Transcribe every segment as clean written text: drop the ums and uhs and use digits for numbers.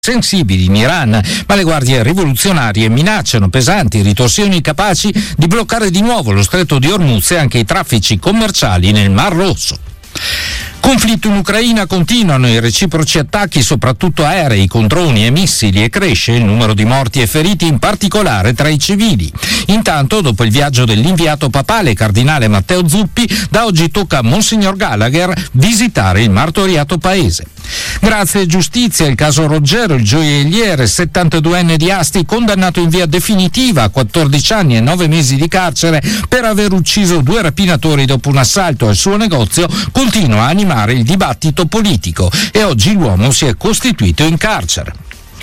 sensibili in Iran, ma le guardie rivoluzionarie minacciano pesanti ritorsioni capaci di bloccare di nuovo lo stretto di Hormuz e anche i traffici commerciali nel Mar Rosso. Conflitto in Ucraina, continuano i reciproci attacchi, soprattutto aerei con droni e missili, e cresce il numero di morti e feriti, in particolare tra i civili. Intanto, dopo il viaggio dell'inviato papale cardinale Matteo Zuppi, da oggi tocca a Monsignor Gallagher visitare il martoriato paese. Grazie e giustizia, il caso Roggero, il gioielliere 72enne di Asti, condannato in via definitiva a 14 anni e 9 mesi di carcere per aver ucciso 2 rapinatori dopo un assalto al suo negozio, continua a animare il dibattito politico e oggi l'uomo si è costituito in carcere.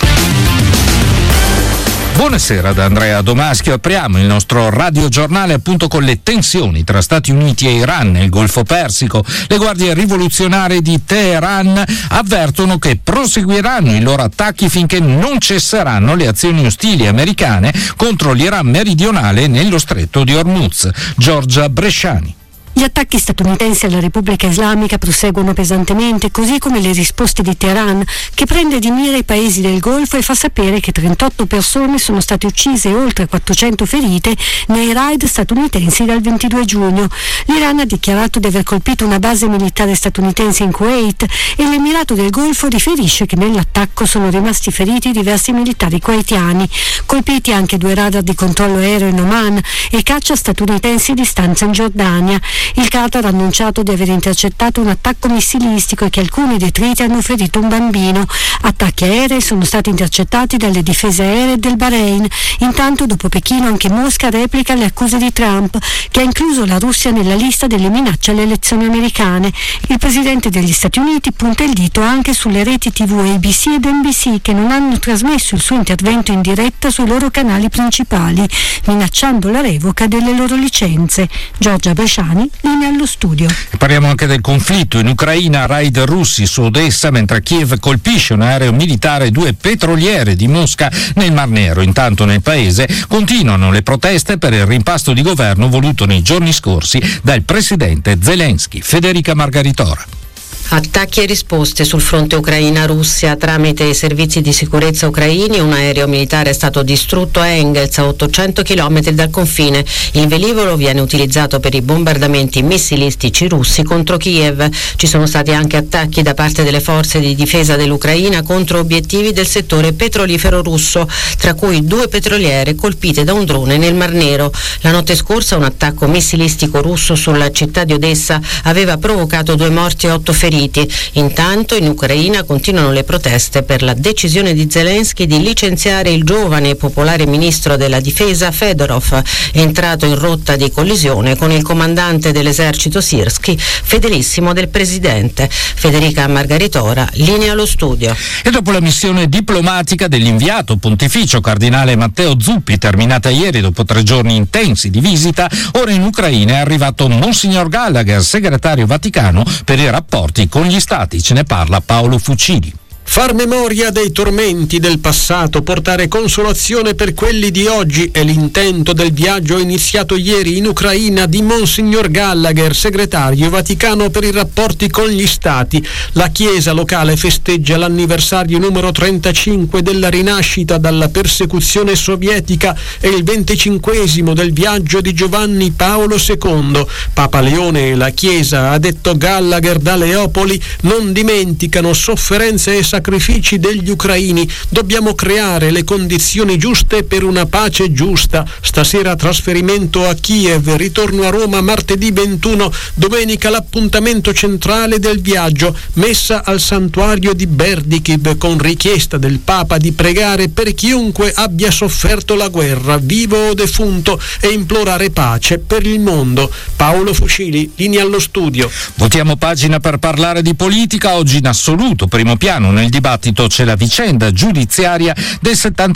Buonasera da Andrea Domaschio. Apriamo il nostro radiogiornale appunto con le tensioni tra Stati Uniti e Iran nel Golfo Persico. Le guardie rivoluzionarie di Teheran avvertono che proseguiranno i loro attacchi finché non cesseranno le azioni ostili americane contro l'Iran meridionale nello stretto di Hormuz. Giorgia Bresciani. Gli attacchi statunitensi alla Repubblica Islamica proseguono pesantemente, così come le risposte di Teheran, che prende di mira i paesi del Golfo e fa sapere che 38 persone sono state uccise e oltre 400 ferite nei raid statunitensi dal 22 giugno. L'Iran ha dichiarato di aver colpito una base militare statunitense in Kuwait e l'Emirato del Golfo riferisce che nell'attacco sono rimasti feriti diversi militari kuwaitiani. Colpiti anche 2 radar di controllo aereo in Oman e caccia statunitensi di stanza in Giordania. Il Qatar ha annunciato di aver intercettato un attacco missilistico e che alcuni detriti hanno ferito un bambino. Attacchi aerei sono stati intercettati dalle difese aeree del Bahrain. Intanto, dopo Pechino, anche Mosca replica le accuse di Trump, che ha incluso la Russia nella lista delle minacce alle elezioni americane. Il presidente degli Stati Uniti punta il dito anche sulle reti TV ABC ed NBC, che non hanno trasmesso il suo intervento in diretta sui loro canali principali, minacciando la revoca delle loro licenze. Giorgia Bresciani, linea allo studio. Parliamo anche del conflitto in Ucraina, raid russi su Odessa mentre Kiev colpisce un aereo militare e 2 petroliere di Mosca nel Mar Nero. Intanto nel paese continuano le proteste per il rimpasto di governo voluto nei giorni scorsi dal presidente Zelensky. Federica Margaritora. Attacchi e risposte sul fronte Ucraina-Russia. Tramite i servizi di sicurezza ucraini, un aereo militare è stato distrutto a Engels, a 800 km dal confine. Il velivolo viene utilizzato per i bombardamenti missilistici russi contro Kiev. Ci sono stati anche attacchi da parte delle forze di difesa dell'Ucraina contro obiettivi del settore petrolifero russo, tra cui 2 petroliere colpite da un drone nel Mar Nero. La notte scorsa un attacco missilistico russo sulla città di Odessa aveva provocato 2 morti e 8 feriti. Intanto in Ucraina continuano le proteste per la decisione di Zelensky di licenziare il giovane e popolare ministro della difesa Fedorov, entrato in rotta di collisione con il comandante dell'esercito Sirski, fedelissimo del presidente. Federica Margaritora, linea allo studio. E dopo la missione diplomatica dell'inviato pontificio cardinale Matteo Zuppi, terminata ieri dopo 3 giorni intensi di visita, ora in Ucraina è arrivato Monsignor Gallagher, segretario Vaticano per i rapporti con gli stati. Ce ne parla Paolo Fucili. Far memoria dei tormenti del passato, portare consolazione per quelli di oggi è l'intento del viaggio iniziato ieri in Ucraina di Monsignor Gallagher, segretario Vaticano per i rapporti con gli Stati. La Chiesa locale festeggia l'anniversario numero 35 della rinascita dalla persecuzione sovietica e il 25esimo del viaggio di Giovanni Paolo II. Papa Leone e la Chiesa, ha detto Gallagher da Leopoli, non dimenticano sofferenze e sacrifici degli ucraini. Dobbiamo creare le condizioni giuste per una pace giusta. Stasera trasferimento a Kiev, ritorno a Roma martedì 21, domenica l'appuntamento centrale del viaggio, messa al santuario di Berdikiv con richiesta del Papa di pregare per chiunque abbia sofferto la guerra, vivo o defunto, e implorare pace per il mondo. Paolo Fucili, linea allo studio. Voltiamo pagina per parlare di politica. Oggi in assoluto primo piano nel dibattito c'è la vicenda giudiziaria del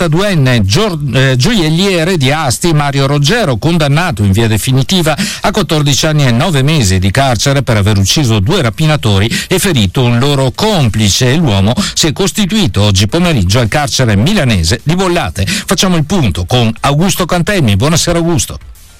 72enne gioielliere di Asti, Mario Roggero, condannato in via definitiva a 14 anni e 9 mesi di carcere per aver ucciso 2 rapinatori e ferito un loro complice. L'uomo si è costituito oggi pomeriggio al carcere milanese di Bollate. Facciamo il punto con Augusto Cantemmi. Buonasera Augusto.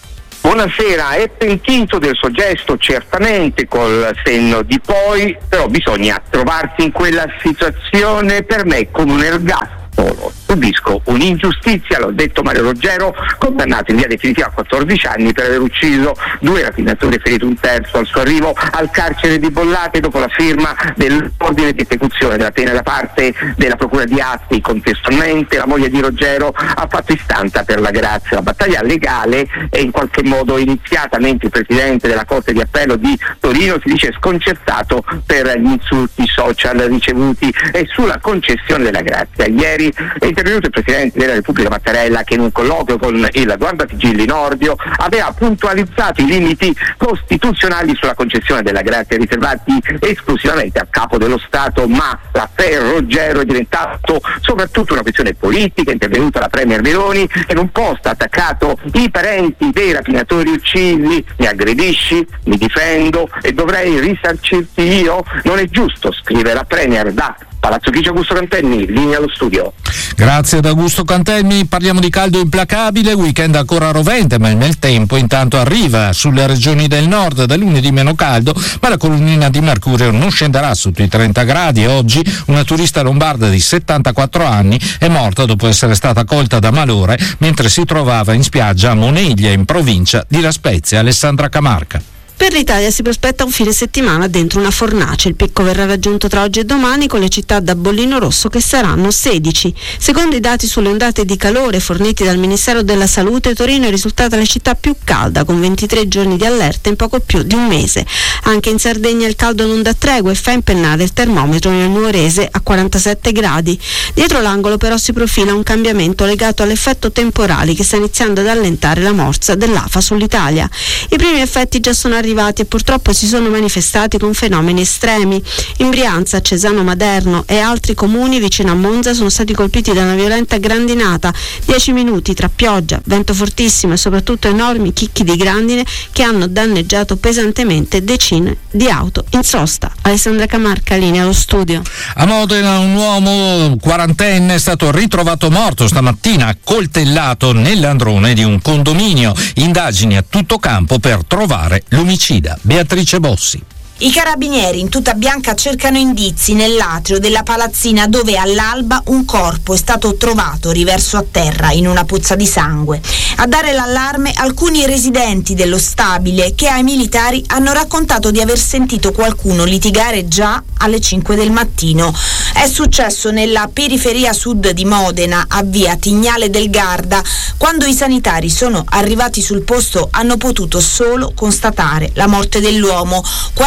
Buonasera, è pentito del suo gesto, certamente, col senno di poi, però bisogna trovarsi in quella situazione, per me, come un ergastolo. Subisco un'ingiustizia, l'ho detto Mario Roggero, condannato in via definitiva a 14 anni per aver ucciso 2 rapinatori e ferito un terzo al suo arrivo al carcere di Bollate dopo la firma dell'ordine di esecuzione della pena da parte della procura di Asti. Contestualmente la moglie di Roggero ha fatto istanza per la grazia. La battaglia legale è in qualche modo iniziata, mentre il presidente della Corte di Appello di Torino si dice sconcertato per gli insulti social ricevuti e sulla concessione della grazia. Ieri è intervenuto il Presidente della Repubblica Mattarella, che in un colloquio con il Guardasigilli Nordio aveva puntualizzato i limiti costituzionali sulla concessione della grazia riservati esclusivamente al capo dello Stato, ma l'affare Roggero è diventato soprattutto una questione politica. È intervenuta la Premier Meloni e in un post ha attaccato i parenti dei rapinatori uccisi: mi aggredisci, mi difendo e dovrei risarcirti io? Non è giusto, scrive la Premier da Palazzo Chigi. Augusto Cantelmi, linea allo studio. Grazie ad Augusto Cantelmi. Parliamo di caldo implacabile, weekend ancora rovente, ma nel tempo intanto arriva sulle regioni del nord da lunedì meno caldo, ma la colonnina di mercurio non scenderà sotto i 30 gradi. Oggi una turista lombarda di 74 anni è morta dopo essere stata colta da malore mentre si trovava in spiaggia a Moneglia, in provincia di La Spezia. Alessandra Camarca. Per l'Italia si prospetta un fine settimana dentro una fornace. Il picco verrà raggiunto tra oggi e domani, con le città da bollino rosso che saranno 16. Secondo i dati sulle ondate di calore forniti dal Ministero della Salute, Torino è risultata la città più calda, con 23 giorni di allerta in poco più di un mese. Anche in Sardegna il caldo non dà tregua e fa impennare il termometro nel Nuorese a 47 gradi. Dietro l'angolo però si profila un cambiamento legato all'effetto temporali che sta iniziando ad allentare la morsa dell'AFA sull'Italia. I primi effetti già sono arrivati e purtroppo si sono manifestati con fenomeni estremi. In Brianza, Cesano Maderno e altri comuni vicino a Monza sono stati colpiti da una violenta grandinata. 10 minuti tra pioggia, vento fortissimo e soprattutto enormi chicchi di grandine che hanno danneggiato pesantemente decine di auto in sosta. Alessandra Camarca, linea allo studio. A Modena un uomo quarantenne è stato ritrovato morto stamattina, accoltellato nell'androne di un condominio. Indagini a tutto campo per trovare l'omicida. Beatrice Bossi. I carabinieri in tuta bianca cercano indizi nell'atrio della palazzina dove all'alba un corpo è stato trovato riverso a terra in una pozza di sangue. A dare l'allarme alcuni residenti dello stabile che ai militari hanno raccontato di aver sentito qualcuno litigare già alle 5 del mattino. È successo nella periferia sud di Modena, a via Tignale del Garda. Quando i sanitari sono arrivati sul posto hanno potuto solo constatare la morte dell'uomo.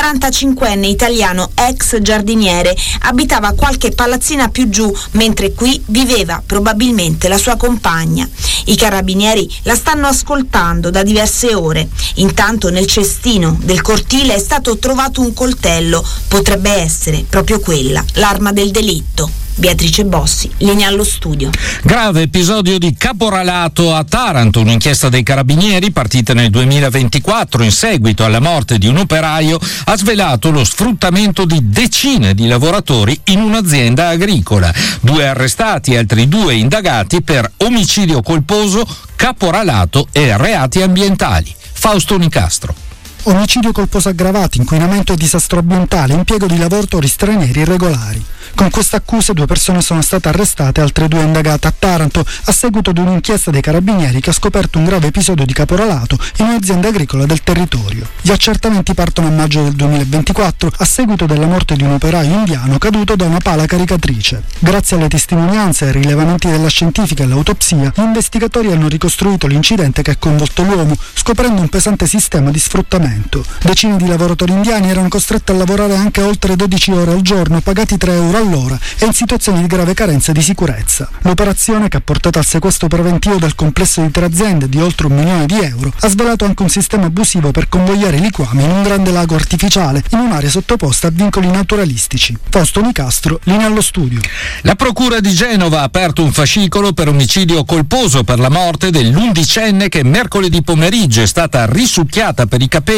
45enne italiano, ex giardiniere, abitava qualche palazzina più giù, mentre qui viveva probabilmente la sua compagna. I carabinieri la stanno ascoltando da diverse ore. Intanto nel cestino del cortile è stato trovato un coltello. Potrebbe essere proprio quella l'arma del delitto. Beatrice Bossi, linea allo studio. Grave episodio di caporalato a Taranto. Un'inchiesta dei carabinieri partita nel 2024 in seguito alla morte di un operaio ha svelato lo sfruttamento di decine di lavoratori in un'azienda agricola. 2 arrestati e altri 2 indagati per omicidio colposo, caporalato e reati ambientali. Fausto Nicastro. Omicidio colposo aggravato, inquinamento e disastro ambientale, impiego di lavoratori stranieri irregolari. Con queste accuse 2 persone sono state arrestate e altre 2 indagate a Taranto a seguito di un'inchiesta dei carabinieri che ha scoperto un grave episodio di caporalato in un'azienda agricola del territorio. Gli accertamenti partono a maggio del 2024 a seguito della morte di un operaio indiano caduto da una pala caricatrice. Grazie alle testimonianze e ai rilevamenti della scientifica e l'autopsia, gli investigatori hanno ricostruito l'incidente che ha coinvolto l'uomo, scoprendo un pesante sistema di sfruttamento. Decine di lavoratori indiani erano costretti a lavorare anche oltre 12 ore al giorno, pagati 3 euro all'ora e in situazioni di grave carenza di sicurezza. L'operazione, che ha portato al sequestro preventivo del complesso di 3 aziende di oltre 1 milione di euro, ha svelato anche un sistema abusivo per convogliare i liquami in un grande lago artificiale in un'area sottoposta a vincoli naturalistici. Fausto Nicastro, linea allo studio. La procura di Genova ha aperto un fascicolo per omicidio colposo per la morte dell'11enne che mercoledì pomeriggio è stata risucchiata per i capelli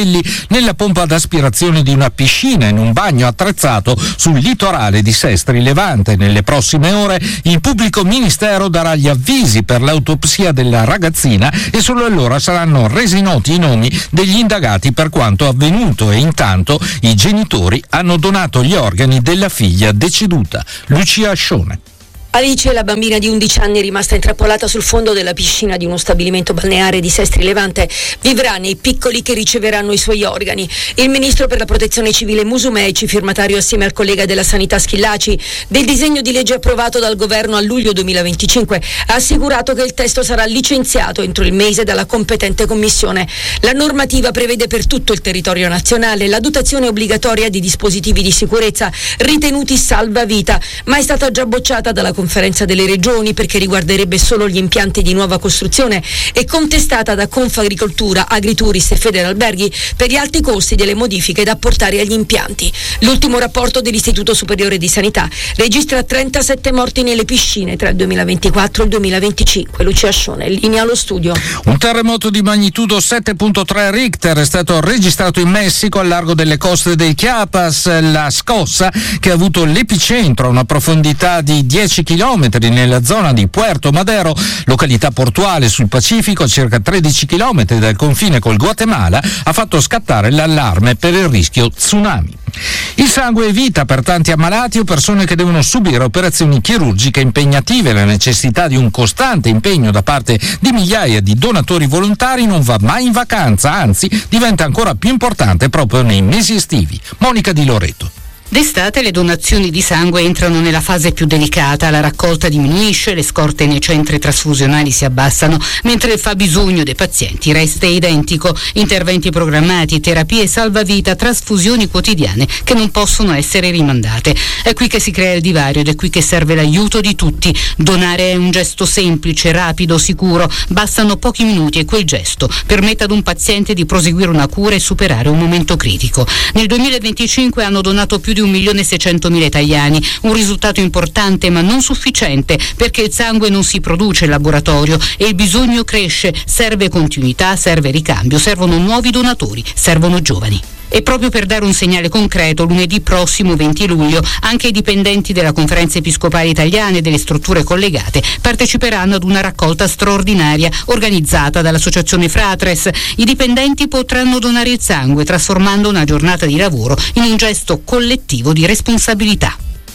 quelli nella pompa d'aspirazione di una piscina in un bagno attrezzato sul litorale di Sestri Levante. Nelle prossime ore il pubblico ministero darà gli avvisi per l'autopsia della ragazzina e solo allora saranno resi noti i nomi degli indagati per quanto avvenuto, e intanto i genitori hanno donato gli organi della figlia deceduta. Lucia Ascione. Alice, la bambina di 11 anni rimasta intrappolata sul fondo della piscina di uno stabilimento balneare di Sestri Levante, vivrà nei piccoli che riceveranno i suoi organi. Il ministro per la protezione civile Musumeci, firmatario assieme al collega della sanità Schillaci del disegno di legge approvato dal governo a luglio 2025, ha assicurato che il testo sarà licenziato entro il mese dalla competente commissione. La normativa prevede per tutto il territorio nazionale la dotazione obbligatoria di dispositivi di sicurezza ritenuti salvavita, ma è stata già bocciata dalla Conferenza delle Regioni perché riguarderebbe solo gli impianti di nuova costruzione e contestata da Confagricoltura, Agrituris e Federalberghi per gli alti costi delle modifiche da apportare agli impianti. L'ultimo rapporto dell'Istituto Superiore di Sanità registra 37 morti nelle piscine tra il 2024 e il 2025. Lucia Ascione, in linea allo studio. Un terremoto di magnitudo 7.3 Richter è stato registrato in Messico al largo delle coste dei Chiapas. La scossa, che ha avuto l'epicentro a una profondità di 10 chilometri nella zona di Puerto Madero, località portuale sul Pacifico a circa 13 chilometri dal confine col Guatemala, ha fatto scattare l'allarme per il rischio tsunami. Il sangue è vita per tanti ammalati o persone che devono subire operazioni chirurgiche impegnative. La necessità di un costante impegno da parte di migliaia di donatori volontari non va mai in vacanza, anzi diventa ancora più importante proprio nei mesi estivi. Monica Di Loreto. D'estate le donazioni di sangue entrano nella fase più delicata, la raccolta diminuisce, le scorte nei centri trasfusionali si abbassano, mentre il fabbisogno dei pazienti resta identico. Interventi programmati, terapie salvavita, trasfusioni quotidiane che non possono essere rimandate. È qui che si crea il divario ed è qui che serve l'aiuto di tutti. Donare è un gesto semplice, rapido, sicuro. Bastano pochi minuti e quel gesto permette ad un paziente di proseguire una cura e superare un momento critico. Nel 2025 hanno donato più di 1.600.000 italiani, un risultato importante ma non sufficiente perché il sangue non si produce in laboratorio e il bisogno cresce, serve continuità, serve ricambio, servono nuovi donatori, servono giovani. E proprio per dare un segnale concreto, lunedì prossimo 20 luglio anche i dipendenti della Conferenza Episcopale Italiana e delle strutture collegate parteciperanno ad una raccolta straordinaria organizzata dall'Associazione Fratres. I dipendenti potranno donare il sangue trasformando una giornata di lavoro in un gesto collettivo di responsabilità.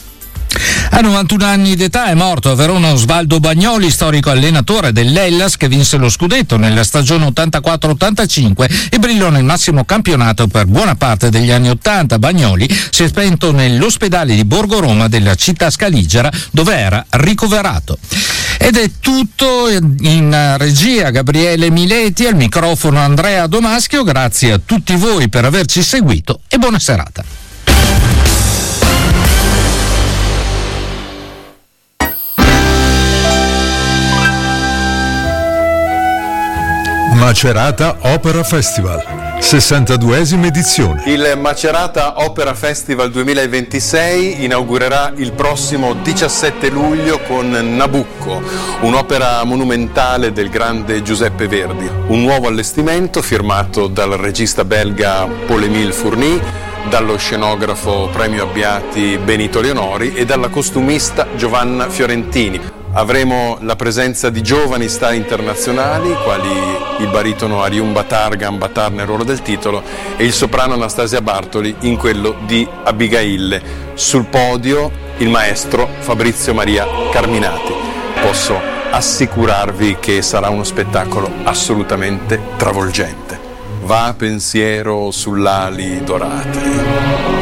A 91 anni d'età è morto a Verona Osvaldo Bagnoli, storico allenatore dell'Hellas che vinse lo scudetto nella stagione 84-85 e brillò nel massimo campionato per buona parte degli anni 80. Bagnoli si è spento nell'ospedale di Borgo Roma della città scaligera dove era ricoverato. Ed è tutto. In regia Gabriele Mileti, al microfono Andrea Domaschio. Grazie a tutti voi per averci seguito e buona serata. Macerata Opera Festival, 62esima edizione. Il Macerata Opera Festival 2026 inaugurerà il prossimo 17 luglio con Nabucco, un'opera monumentale del grande Giuseppe Verdi. Un nuovo allestimento firmato dal regista belga Paul-Émile Fourny, dallo scenografo premio Abbiati Benito Leonori e dalla costumista Giovanna Fiorentini. Avremo la presenza di giovani star internazionali, quali il baritono Ariumba Targan Batar nel ruolo del titolo e il soprano Anastasia Bartoli in quello di Abigail. Sul podio il maestro Fabrizio Maria Carminati. Posso assicurarvi che sarà uno spettacolo assolutamente travolgente. Va pensiero sull'ali dorate.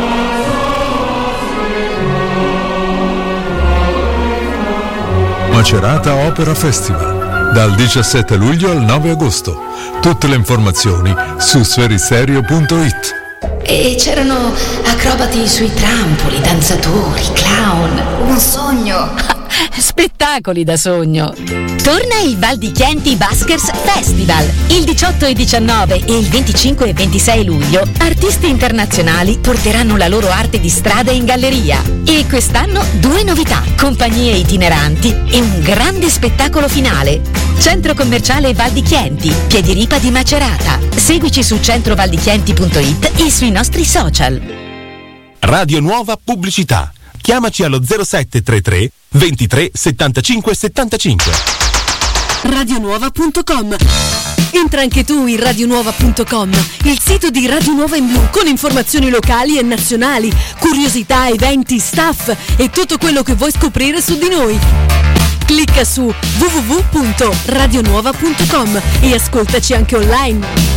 Macerata Opera Festival, dal 17 luglio al 9 agosto. Tutte le informazioni su sferisterio.it. E c'erano acrobati sui trampoli, danzatori, clown. Un sogno! Spettacoli da sogno. Torna il Val di Chianti Baskers Festival. Il 18 e 19 e il 25 e 26 luglio artisti internazionali porteranno la loro arte di strada in galleria. E quest'anno 2 novità, compagnie itineranti e un grande spettacolo finale. Centro commerciale Val di Chienti, Piediripa di Macerata. Seguici su centrovaldichienti.it e sui nostri social. Radio Nuova Pubblicità. Chiamaci allo 0733 23 75 75. Radionuova.com. Entra anche tu in radionuova.com, il sito di Radio Nuova in Blu, con informazioni locali e nazionali, curiosità, eventi, staff e tutto quello che vuoi scoprire su di noi. Clicca su www.radionuova.com e ascoltaci anche online.